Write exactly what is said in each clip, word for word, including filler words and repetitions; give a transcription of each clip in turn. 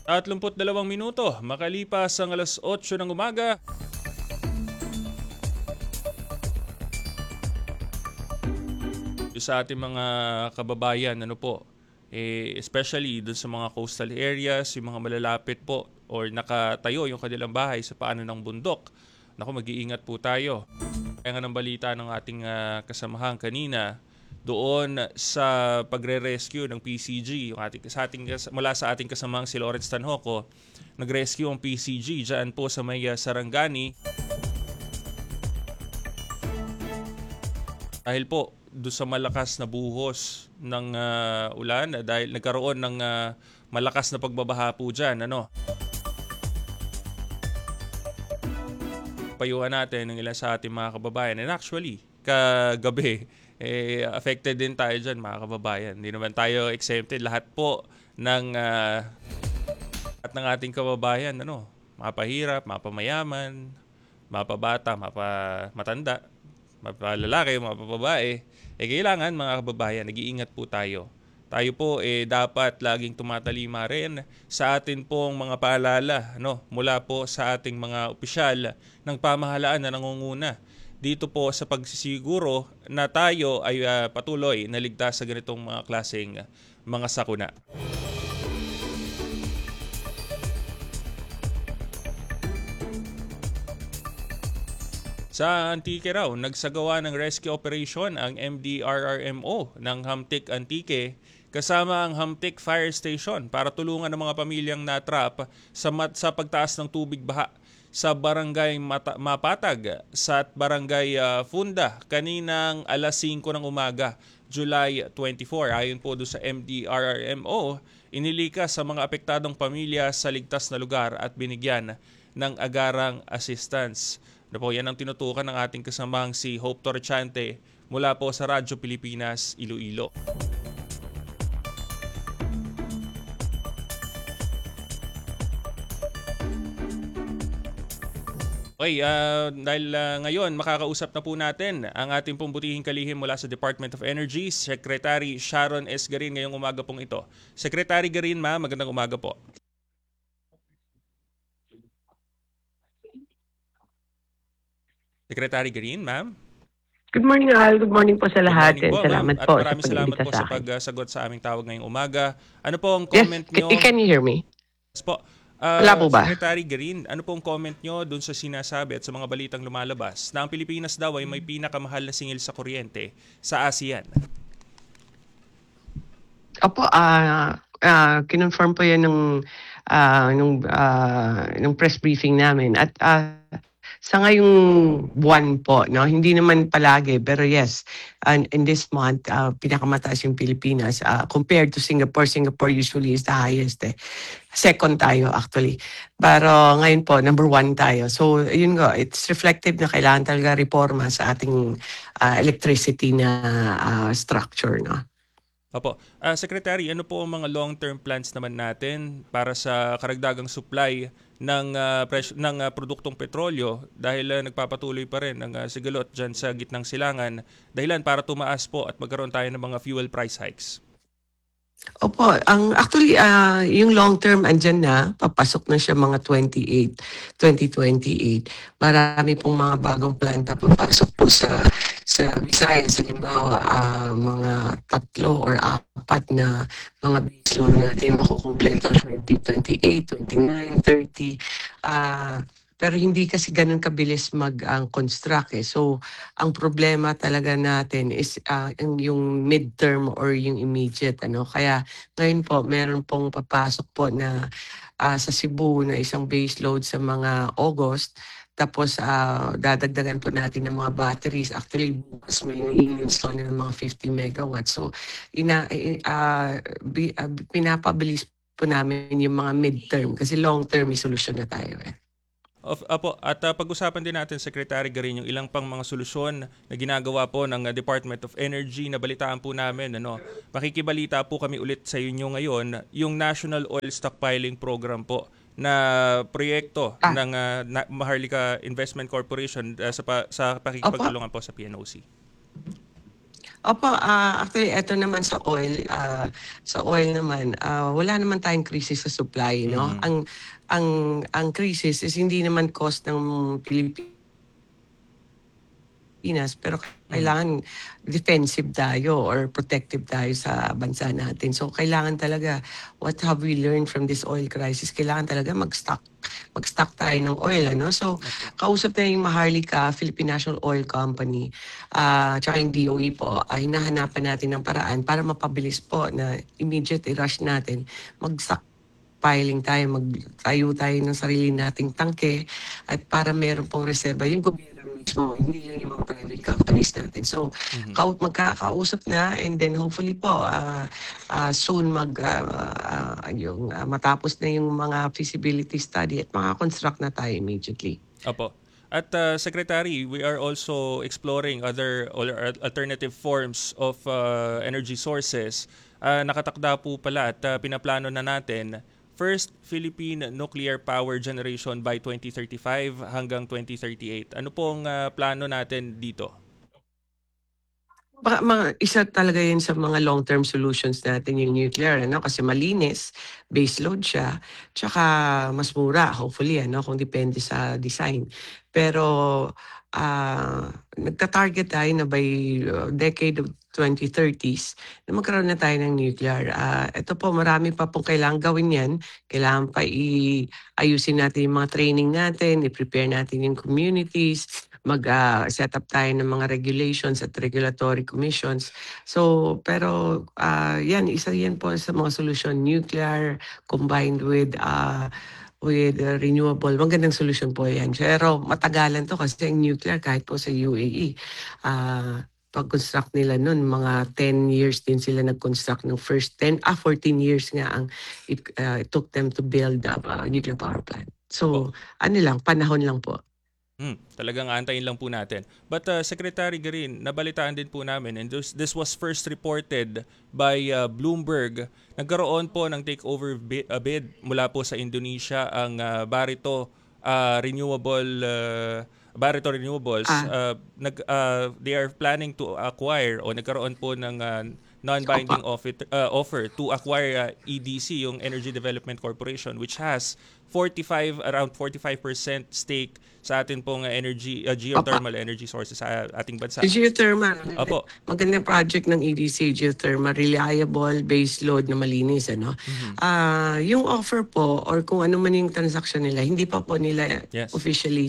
Tatlumput dalawang minuto, makalipas ang alas otso ng umaga. Sa ating mga kababayan, ano po, eh, especially dun sa mga coastal areas, yung mga malalapit po or nakatayo yung kanilang bahay sa paanan ng bundok. Naku, mag-iingat po tayo. Kaya nga ng balita ng ating ah, kasamahan kanina doon sa pagre-rescue ng P C G, yung ating, sa ating, mula sa ating kasamahang si Lawrence Tanhoco, nag-rescue ang P C G dyan po sa may ah, Sarangani. Dahil po do sa malakas na buhos ng ah, ulan, ah, dahil nagkaroon ng ah, malakas na pagbabaha po dyan, ano. Payuhan natin ng ilan sa ating mga kababayan. And actually, kagabi, eh, affected din tayo dyan, mga kababayan. Hindi naman tayo exempted. Lahat po ng, ah, at ng ating kababayan, ano, mapahirap, mapamayaman, mapabata, mapamatanda, mapalalaki, mapababae, eh kailangan mga kababayan, nag-iingat po tayo. Tayo po eh dapat laging tumatalima rin sa atin pong mga paalala, no, mula po sa ating mga opisyal ng pamahalaan na nangunguna dito po sa pagsisiguro na tayo ay uh, patuloy na ligtas sa ganitong mga klaseng mga sakuna. Sa Antique raw, nagsagawa ng rescue operation ang M D R R M O ng Hamtic Antique kasama ang Hamtic Fire Station para tulungan ang mga pamilyang natrap sa, mat- sa pagtaas ng tubig baha sa Barangay Mata- Mapatag sa Barangay uh, Funda kaninang alas singko ng umaga, July twenty-fourth. Ayon po doon sa M D R R M O, inilikas sa mga apektadong pamilya sa ligtas na lugar at binigyan ng agarang assistance. Ano po, yan ang tinutukan ng ating kasamang si Hope Torchante mula po sa Radyo Pilipinas, Iloilo. Okay, uh, dahil uh, ngayon makakausap na po natin ang ating pong butihing kalihim mula sa Department of Energy, Secretary Sharon S. Garin ngayong umaga pong ito. Secretary Garin, ma'am, magandang umaga po. Secretary Garin, ma'am. Good morning, Al. Good morning po sa Good lahat. morning po, And ma'am. salamat At po sa maraming salamat pag-imbita po sa sa akin. pagsagot sa aming tawag ngayong umaga. Ano po ang Yes, comment c- nyo? can you hear me? Yes po. Wala Uh, po ba? Secretary Garin, ano pong comment nyo dun sa sinasabi at sa mga balitang lumalabas na ang Pilipinas daw ay may pinakamahal na singil sa kuryente sa ASEAN? Opo, ah ah kinonfirm po 'yan nung ah nung ah nung press briefing namin at ah, sa ngayong buwan po, no, hindi naman palagi, pero yes, and in this month, ah, pinakamataas yung Pilipinas ah, compared to Singapore. Singapore usually is the highest eh. Second tayo actually. Pero ngayon po, number one tayo. So, yun nga, it's reflective na kailangan talaga reforma sa ating ah, electricity na ah, structure, no? Opo. Ah, Secretary, ano po ang mga long-term plans naman natin para sa karagdagang supply ng ah, pres- ng ah, produktong petrolyo dahil ah, nagpapatuloy pa rin ang ah, sigalot dyan sa gitnang silangan dahilan para tumaas po at magkaroon tayo ng mga fuel price hikes? Opo, ang actually ah, yung long term andyan na, papasok na siya mga twenty-eight, twenty twenty-eight. Marami pong mga bagong planta papasok po sa sa Visayas, halimbawa ah, mga tatlo or apat na mga baseload natin makukumpleto twenty twenty-eight, twenty-nine, thirty. Ah, pero hindi kasi ganun kabilis mag-construct eh. So, ang problema talaga natin is ah, yung yung midterm or yung immediate, ano. Kaya ngayon po meron pong papasok po na ah, sa Cebu na isang base load sa mga August. Tapos ah, dadagdagan po natin ng mga batteries. Actually, bukas may i-install na ng mga fifty megawatts. So, ina, eh, ah, bi, ah, pinapabilis po namin yung mga midterm kasi long term may solusyon na tayo eh. Of, apo, at ah, pag-usapan din natin, Secretary Garin, yung ilang pang mga solusyon na ginagawa po ng ah, Department of Energy na balitaan po namin. Ano, makikibalita po kami ulit sa inyo ngayon, yung National Oil Stockpiling Program po na proyekto Ah, ng ah, na- Maharlika Investment Corporation ah, sa, pa, sa opo. pakikipagtulungan po sa P N O C. Opo, ah, actually eto naman sa oil, ah, sa oil naman, ah, wala naman tayong krisis sa supply, no? Mhm. Ang ang ang krisis is hindi naman cost ng Pilipinas, Pinas, pero Mhm. kailangan defensive tayo or protective tayo sa bansa natin. So kailangan talaga, what have we learned from this oil crisis? Kailangan talaga mag-stock mag-stock tayo ng oil, ano? So Opo. kausap na yung Maharlika, Philippine National Oil Company, ah tsaka yung D O E po, ay hinahanapan natin ng paraan para mapabilis po na immediate i-rush natin, mag-stock piling tayo, magtayo tayo ng sarili nating tangke at para meron pong reserba yung gobyerno mismo, hindi lang yung mga private companies natin. So, Mhm. kau magkakausap na and then hopefully po ah, ah, soon mag ah, ah, yung ah, matapos na yung mga feasibility study at makakonstruct na tayo immediately. Opo. At uh, Secretary, we are also exploring other or alternative forms of uh, energy sources. Uh, nakatakda po pala at uh, pinaplano na natin first Philippine nuclear power generation by twenty thirty-five hanggang twenty thirty-eight. Ano pong uh, plano natin dito? Baka mga isa talaga yun sa mga long-term solutions natin yung nuclear, ano? Kasi malinis, base load siya, tsaka mas mura, hopefully, ano? Kung depende sa design. Pero ah nagta-target tayo na by uh, decade of twenty thirties na magkaroon na tayo ng nuclear. Ah ito po, marami pa pong kailangan gawin yan. Kailangan pa i-ayusin natin yung mga training natin, i-prepare natin yung communities, mag-set up tayo ng mga regulations at regulatory commissions. So, pero ah yan, isa yan po sa mga solusyon, nuclear combined with uh, with uh, renewable. Magandang solusyon po yan. Pero matagalan to kasi ang nuclear kahit po sa U A E. ah pag-construct nila nun, mga ten years din sila nag-construct ng first ten, ah, fourteen years nga ang it, uh, it took them to build up a nuclear power plant. Opo. So, ano lang, panahon lang po. Hmm, talagang antayin lang po natin. But uh, Secretary Garin, nabalitaan din po namin and this, this was first reported by uh, Bloomberg. Nagkaroon po ng takeover bid, uh, bid mula po sa Indonesia ang uh, Barito uh, Renewable uh, Barito Renewables. Ah, Uh, nag, uh, they are planning to acquire o nagkaroon po ng uh, non-binding opa. offer, uh, offer to acquire uh, E D C, yung Energy Development Corporation, which has forty-five around forty-five percent stake sa atin pong uh, energy uh, Opa. geothermal energy sources sa ating bansa. Yung geothermal, Opo. magandang project ng E D C, geothermal, reliable, base load na malinis, ano? Mhm. Ah, yung offer po, or kung ano man yung transaction nila, hindi pa po nila Yes. officially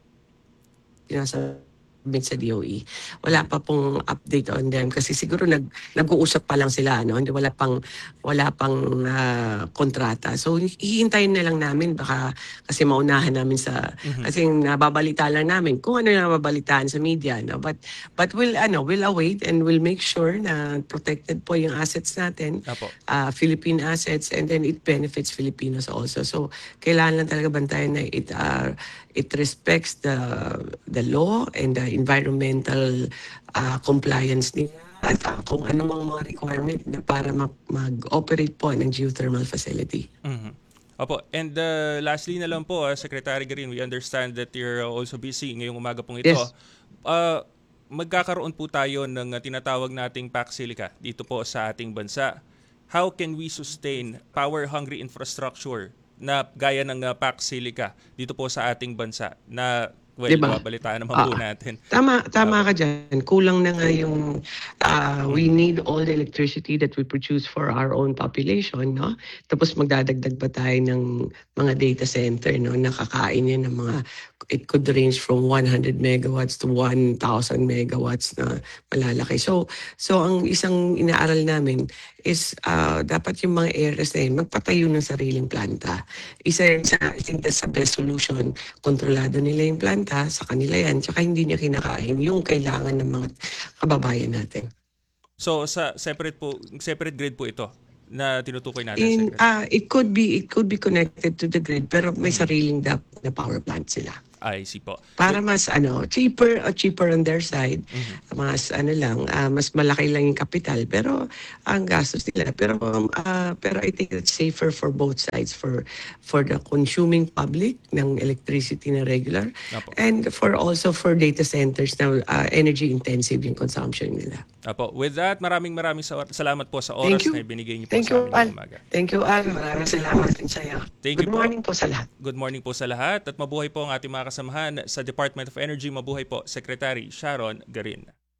sinasabit sa D O E. Wala Mhm. pa pong update on them kasi siguro nag nag-uusap pa lang sila, ano, hindi, wala pang wala pang ah, kontrata. So hihintayin na lang namin, baka kasi maunahan namin sa Mhm. kasi nababalita lang namin kung ano yung nababalitaan sa media, no. But but we'll ano, we'll await and we'll make sure na protected po yung assets natin, Opo. ah, Philippine assets, and then it benefits Filipinos also. So kailangan lang talaga bantayan na it uh, it respects the the law and the environmental ah, compliance nila at ah, kung ano mang mga requirement na para mag- mag-operate po ng geothermal facility. Mhm. Opo. And uh, lastly na lang po, uh, Secretary Garin, we understand that you're also busy ngayong umaga pong ito. Yes. Uh, magkakaroon po tayo ng uh, tinatawag nating Pac Silica dito po sa ating bansa. How can we sustain power-hungry infrastructure na gaya ng uh, Pac Silica dito po sa ating bansa na, well, 'Di ba? nababalitaan naman po Oo. natin. Tama, tama Opo. ka diyan. Kulang na nga yung ah, we Mhm. need all the electricity that we produce for our own population, no? Tapos magdadagdag pa tayo ng mga data center, no? Nakakain yan ng mga, it could range from one hundred megawatts to one thousand megawatts na malalaki. So, so ang isang inaaral namin is ah, dapat yung mga areas na yun, magpatayo ng sariling planta. Isa yun sa, I think that's the best solution. Kontrolado nila yung planta, sa kanila yan, tsaka hindi niya kinakain yung kailangan ng mga kababayan natin. So sa separate po, separate grid po ito na tinutukoy natin, In Secretary. ah it could be it could be connected to the grid pero may Mhm. sariling dap na power plant sila. I see po. Para mas ano, cheaper o cheaper on their side. Mas ano lang, ah, mas malaki lang yung capital pero ang gastos nila. Pero um, ah, pero I think it's safer for both sides, for for the consuming public ng electricity na regular Apo. and for also for data centers na ah, energy intensive yung consumption nila. Apo. With that, maraming maraming sa- salamat po sa Thank oras you. na ibinigay niyo po Thank sa you, amin Al. ngayong umaga. Thank you, Al. Maraming salamat din sa'yo. Thank Good you po. morning po sa lahat. Good morning po sa lahat at mabuhay po ang ating mga kasamahan sa Department of Energy. Mabuhay po, Secretary Sharon Garin.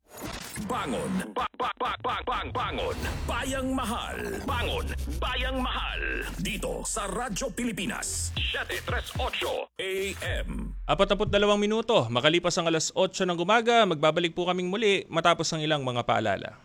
Bangon, ba, ba, ba, ba, bang, bangon, bayang mahal, bangon, bayang mahal, dito sa Radyo Pilipinas, seven thirty-eight A M. Apat na dalawang minuto, makalipas ang alas otso ng umaga, magbabalik po kaming muli matapos ang ilang mga paalala.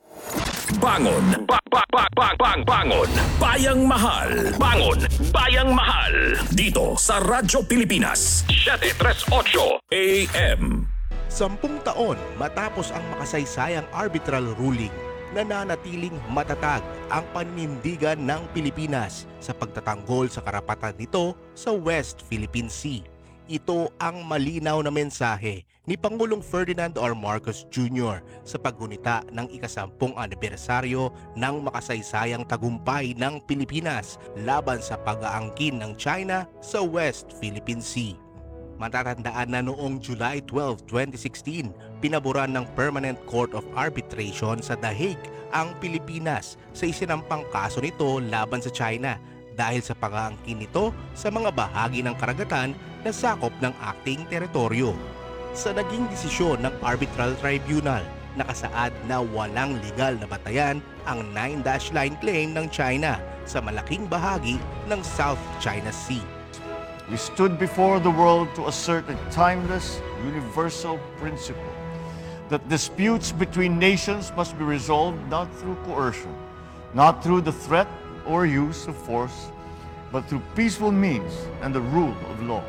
Bangon, ba, ba, ba, ba, bang, bangon, bayang mahal, bangon, bayang mahal, dito sa Radyo Pilipinas, seven thirty-eight A M. Sampung taon matapos ang makasaysayang arbitral ruling, nananatiling matatag ang paninindigan ng Pilipinas sa pagtatanggol sa karapatan nito sa West Philippine Sea. Ito ang malinaw na mensahe ni Pangulong Ferdinand R. Marcos Junior sa paggunita ng ikasampung anibersaryo ng makasaysayang tagumpay ng Pilipinas laban sa pag-aangkin ng China sa West Philippine Sea. Matatandaan na noong July twelfth, twenty sixteen, pinaboran ng Permanent Court of Arbitration sa The Hague ang Pilipinas sa isinampang kaso nito laban sa China dahil sa pag-aangkin nito sa mga bahagi ng karagatan na sakop ng acting teritoryo. Sa naging desisyon ng Arbitral Tribunal, nakasaad na walang legal na batayan ang nine dash line claim ng China sa malaking bahagi ng South China Sea. We stood before the world to assert a timeless, universal principle that disputes between nations must be resolved not through coercion, not through the threat or use of force, but through peaceful means and the rule of law.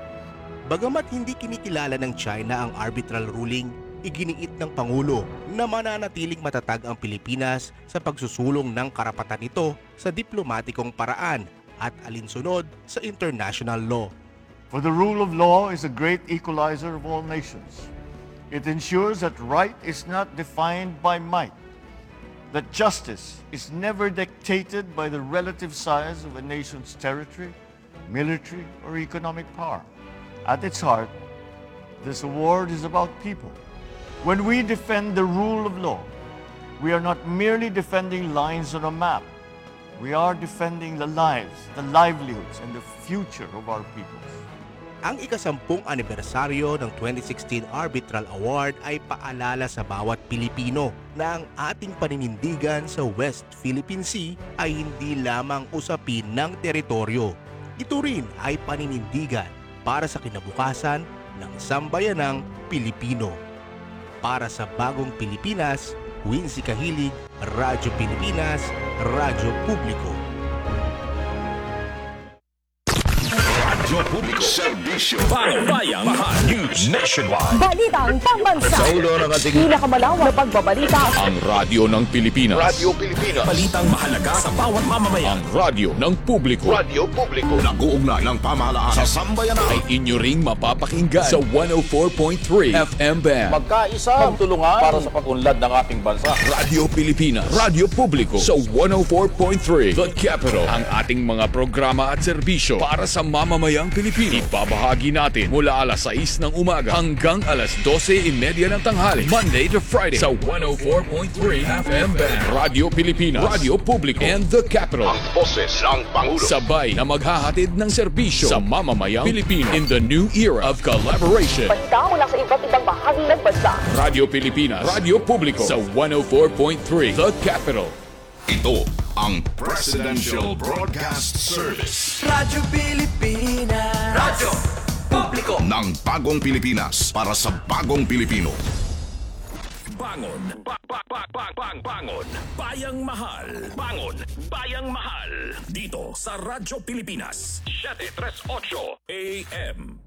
Bagamat hindi kinikilala ng China ang arbitral ruling, iginiit ng Pangulo na mananatiling matatag ang Pilipinas sa pagsusulong ng karapatan nito sa diplomatikong paraan at alinsunod sa international law. For the rule of law is a great equalizer of all nations. It ensures that right is not defined by might, that justice is never dictated by the relative size of a nation's territory, military, or economic power. At its heart, this award is about people. When we defend the rule of law, we are not merely defending lines on a map. We are defending the lives, the livelihoods, and the future of our peoples. Ang ikasampung anibersaryo ng twenty sixteen Arbitral Award ay paalala sa bawat Pilipino na ang ating paninindigan sa West Philippine Sea ay hindi lamang usapin ng teritoryo. Ito rin ay paninindigan para sa kinabukasan ng sambayanang Pilipino. Para sa bagong Pilipinas, Wincy Kahilig, Radyo Pilipinas, Radyo Publiko. Radyo Publiko, Serbisyo, Bayang Mahal, News Nationwide. Balitang pambansa. Sa ulo ng ating Pinakamalawak na pagbabalita. ang radyo ng Pilipinas. Radyo Pilipinas. Balitang mahalaga sa bawat mamamayan. Ang radyo ng publiko. Radyo Publiko. Nag-uugnay ng pamahalaan sa sambayanan. Ay inyo ring mapapakinggan sa one oh four point three F M band. Magkaisa, magtulungan para sa pag-unlad ng ating bansa. Radyo Pilipinas. Radyo Publiko sa one oh four point three The Capital. Ang ating mga programa at serbisyo para sa mamamayang Pilipino. Ibabahagi natin mula alas sais ng umaga hanggang alas dose trenta ng tanghali. Monday to Friday sa one oh four point three F M band. Radyo Pilipinas. Radyo Publiko and The Capital. Ang boses ng Pangulo. Sabay na maghahatid ng serbisyo sa mamamayang Pilipino in the new era of collaboration. Balita mula sa iba't ibang bahagi ng bansa. Radyo Pilipinas, Radyo Publiko sa one oh four point three The Capital. Ito ang Presidential Broadcast Service Radyo Pilipinas. Radyo Publiko ng Bagong Pilipinas para sa Bagong Pilipino. Bangon, ba, ba, ba, ba, bang, bangon, bayang mahal, bangon, bayang mahal, dito sa Radyo Pilipinas, seven thirty-eight A M.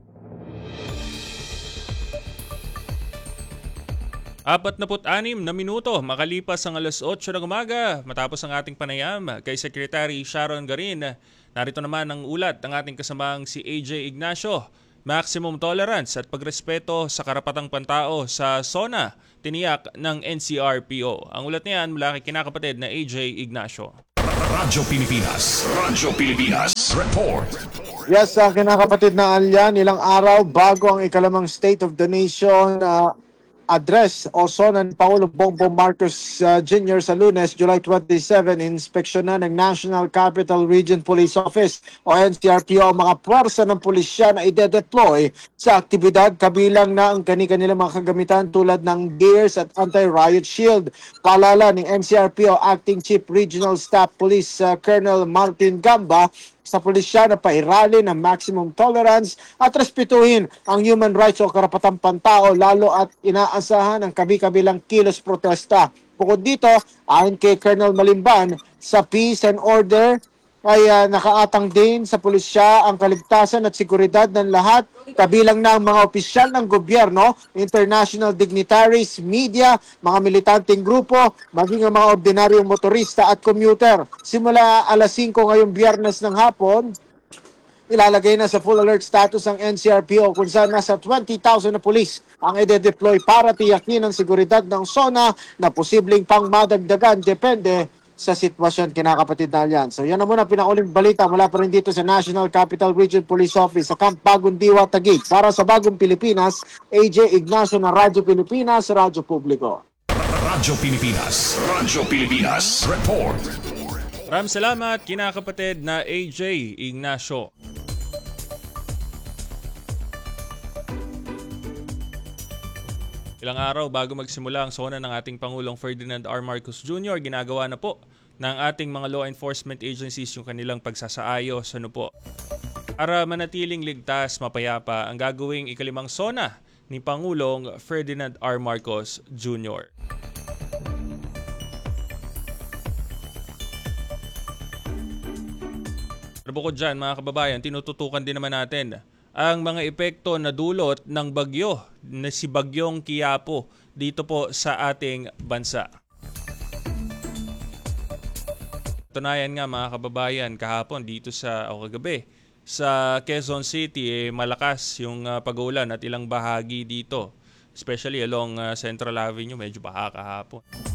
Apat na put anim na minuto makalipas ang alas otso ng umaga matapos ang ating panayam kay Secretary Sharon Garin. Narito naman ang ulat ng ating kasamang si A J Ignacio. maximum tolerance at pagrespeto sa karapatang pantao sa SONA, tiniyak ng N C R P O. Ang ulat niyan mula kay kinakapatid na A J Ignacio. Radyo Pilipinas. Radyo Pilipinas. Report. Yes, uh, kinakapatid na Alyan, ilang araw bago ang ikalamang State of the Nation uh, address o SONA ni Pangulo Bongbong Marcos uh, Junior sa Lunes, July twenty-seven, inspeksyonan ng National Capital Region Police Office o N C R P O ang mga puwersa ng pulisya na ide-deploy sa aktibidad, kabilang na ang kani-kanilang mga kagamitan tulad ng gears at anti-riot shield. Paalala ng N C R P O Acting Chief Regional Staff Police uh, Colonel Martin Gamba sa pulisya na pairali ng maximum tolerance at respetuhin ang human rights o karapatang pantao, lalo at inaasahan ang kabi-kabilang kilos protesta. Bukod dito, ayon kay Colonel Malimban, sa peace and order ay uh, nakaatang din sa pulisya ang kaligtasan at seguridad ng lahat, kabilang na ang mga opisyal ng gobyerno, international dignitaries, media, mga militanteng grupo, maging ang mga ordinaryong motorista at commuter. Simula alas singko ngayong Biyernes ng hapon, ilalagay na sa full alert status ang N C R P O kung saan nasa twenty thousand na pulis ang ide-deploy para tiyakin ang seguridad ng SONA na posibleng pang madagdagan depende sa sitwasyon, kinakapatid na yan. So yan na muna pinakauling balita mula pa rin dito sa National Capital Region Police Office sa Camp Bagong Diwa, Taguig. Para sa Bagong Pilipinas, A J Ignacio ng Radyo Pilipinas, Radyo Publiko. Radyo Pilipinas. Radyo Pilipinas. Report. Maraming salamat, kinakapatid na A J Ignacio. Ilang araw bago magsimula ang SONA ng ating Pangulong Ferdinand R. Marcos Junior, ginagawa na po ng ating mga law enforcement agencies yung kanilang pagsasaayos. Ano po? Para manatiling ligtas, mapayapa ang gagawing ikalimang SONA ni Pangulong Ferdinand R. Marcos Junior Pero bukod dyan, mga kababayan, tinututukan din naman natin ang mga epekto na dulot ng bagyo na si Bagyong Quiapo dito po sa ating bansa. Tunayan nga mga kababayan, kahapon dito sa o kagabi sa Quezon City, eh, malakas yung uh, pag-uulan at ilang bahagi dito. Especially along uh, Central Avenue, medyo baha kahapon.